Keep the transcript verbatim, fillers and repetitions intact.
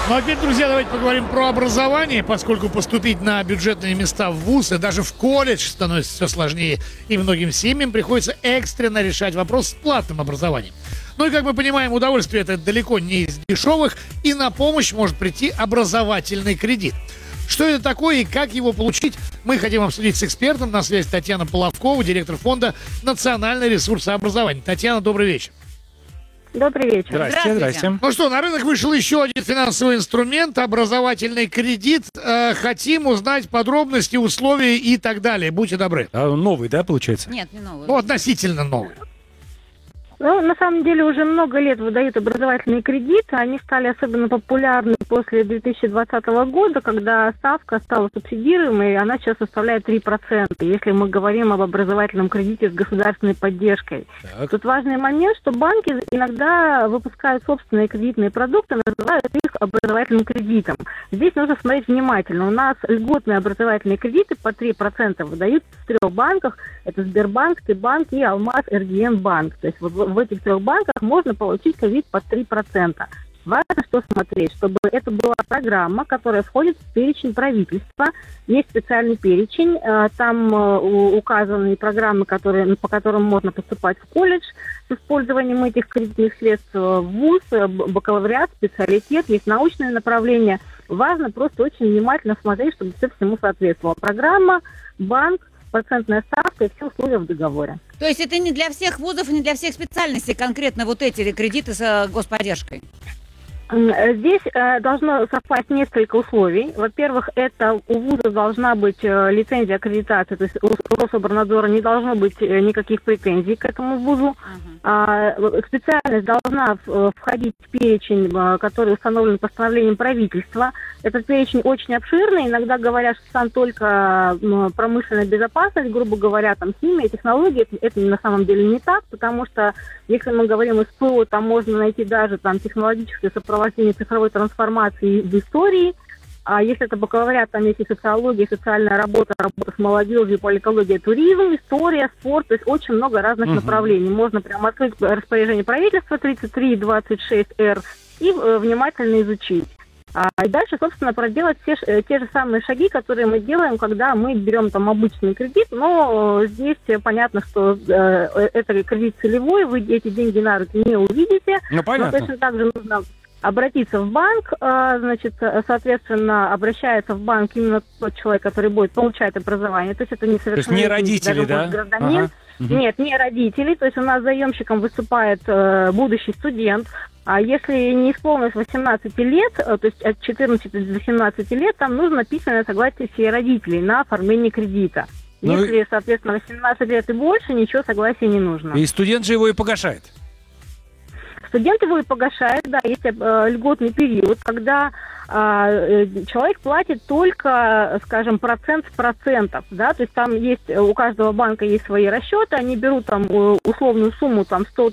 Ну а теперь, друзья, давайте поговорим про образование, поскольку поступить на бюджетные места в вуз и даже в колледж становится все сложнее, и многим семьям приходится экстренно решать вопрос с платным образованием. Ну и, как мы понимаем, удовольствие это далеко не из дешевых, и на помощь может прийти образовательный кредит. Что это такое и как его получить, мы хотим обсудить с экспертом. На связи Татьяна Половкова, директор фонда «Национальный ресурсообразование». Татьяна, добрый вечер. Добрый вечер. Здравствуйте, здравствуйте. Ну что, на рынок вышел еще один финансовый инструмент, образовательный кредит. Э, хотим узнать подробности, условия и так далее. Будьте добры. А новый, да, получается? Нет, не новый. Ну, относительно новый. Ну, на самом деле, уже много лет выдают образовательные кредиты. Они стали особенно популярны после две тысячи двадцатого года, когда ставка стала субсидируемой, и она сейчас составляет три процента, если мы говорим об образовательном кредите с государственной поддержкой. Так. Тут важный момент, что банки иногда выпускают собственные кредитные продукты, называют их образовательным кредитом. Здесь нужно смотреть внимательно. У нас льготные образовательные кредиты по три процента выдают в трех банках. Это Сбербанк, Тбанк и Алмаз РГН-банк. То есть вот в этих трех банках можно получить кредит под три процента. Важно что смотреть, чтобы это была программа, которая входит в перечень правительства. Есть специальный перечень, там указаны программы, которые, по которым можно поступать в колледж с использованием этих кредитных средств, в вуз, бакалавриат, специалитет, есть научное направление. Важно просто очень внимательно смотреть, чтобы все всему соответствовало. Программа, банк, процентная ставка и все условия в договоре. То есть это не для всех вузов и не для всех специальностей конкретно вот эти кредиты с э, господдержкой? Здесь э, должно совпасть несколько условий. Во-первых, это у вуза должна быть э, лицензия аккредитации, то есть у Рособорнадзора не должно быть э, никаких претензий к этому вузу. Uh-huh. А, специальность должна в, входить в перечень, э, который установлен постановлением правительства. Этот перечень очень обширный. Иногда говорят, что там только э, промышленная безопасность, грубо говоря, там химия, технологии. Это, это на самом деле не так, потому что если мы говорим СПО, там можно найти даже там технологическое сопровождение цифровой трансформации в истории. А если это бакалавриат, там есть и социология, социальная работа, работа с молодежью, политология, туризм, история, спорт. То есть очень много разных uh-huh. направлений. Можно прямо открыть распоряжение правительства тридцать три двадцать шесть эр и э, внимательно изучить. А, и дальше, собственно, проделать те, те же самые шаги, которые мы делаем, когда мы берем там обычный кредит, но э, здесь понятно, что э, это кредит целевой, вы эти деньги на руки не увидите. Ну, понятно. Но точно так же нужно обратиться в банк, значит, соответственно, обращается в банк именно тот человек, который будет получать образование. То есть это не совершенно... То есть не родители, да? Гражданин. Ага. Нет, не родители. То есть у нас заемщиком выступает э, будущий студент. А если не исполнилось восемнадцати лет, то есть от четырнадцати до семнадцати лет, там нужно письменное согласие всех родителей на оформление кредита. Ну если, и... соответственно, восемнадцать лет и больше, ничего согласия не нужно. И студент же его и погашает. Студент его и погашает, да, есть э, льготный период, когда э, человек платит только, скажем, процент с процентов, да, то есть там есть, у каждого банка есть свои расчеты, они берут там условную сумму, там сто